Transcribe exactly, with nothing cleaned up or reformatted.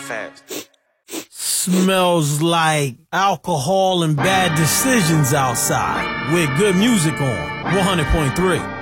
fast. Smells like alcohol and bad decisions outside with good music on one hundred point three.